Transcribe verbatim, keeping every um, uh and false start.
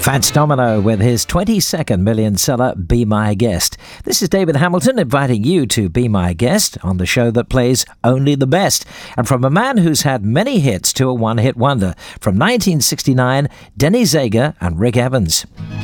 Fats Domino with his twenty-second million seller, Be My Guest. This is David Hamilton inviting you to be my guest on the show that plays only the best. And from a man who's had many hits to a one-hit wonder, from nineteen sixty-nine, Denny Zager and Rick Evans.